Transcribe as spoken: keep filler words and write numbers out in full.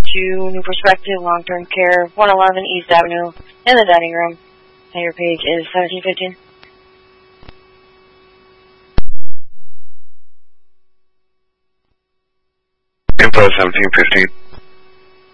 to New Perspective Long-Term Care, one eleven East Avenue, in the dining room. And your page is seventeen fifteen. Info seventeen fifteen.